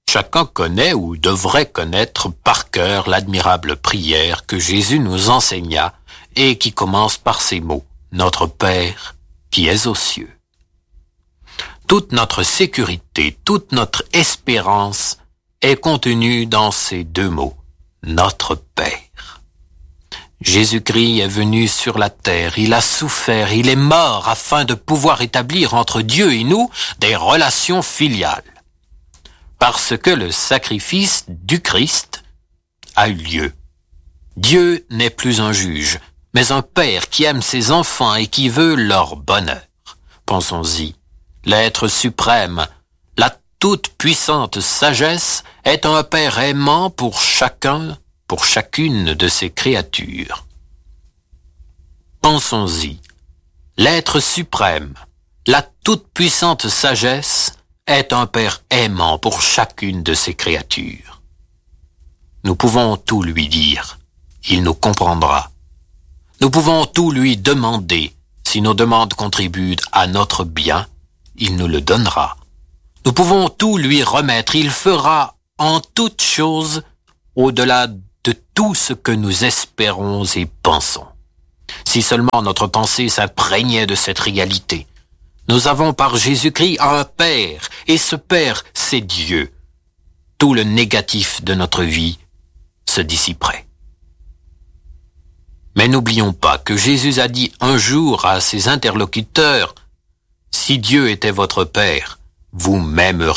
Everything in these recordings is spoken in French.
Chacun connaît ou devrait connaître par cœur l'admirable prière que Jésus nous enseigna et qui commence par ces mots: Notre Père qui es aux cieux. Toute notre sécurité, toute notre espérance est contenue dans ces deux mots: Notre Père. Jésus-Christ est venu sur la terre, il a souffert, il est mort afin de pouvoir établir entre Dieu et nous des relations filiales. Parce que le sacrifice du Christ a eu lieu. Dieu n'est plus un juge, mais un père qui aime ses enfants et qui veut leur bonheur. Pensons-y, l'être suprême, la toute-puissante sagesse est un père aimant pour chacun, pour chacune de ses créatures. Pensons-y, l'être suprême, la toute-puissante sagesse est un père aimant pour chacune de ses créatures. Nous pouvons tout lui dire, il nous comprendra. Nous pouvons tout lui demander, si nos demandes contribuent à notre bien, il nous le donnera. Nous pouvons tout lui remettre, il fera en toutes choses au-delà de tout ce que nous espérons et pensons. Si seulement notre pensée s'imprégnait de cette réalité. Nous avons par Jésus-Christ un Père, et ce Père, c'est Dieu. Tout le négatif de notre vie se dissiperait. Mais n'oublions pas que Jésus a dit un jour à ses interlocuteurs: « Si Dieu était votre Père, vous m'aimeriez. »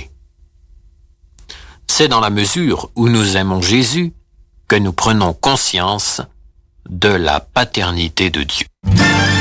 C'est dans la mesure où nous aimons Jésus que nous prenons conscience de la paternité de Dieu.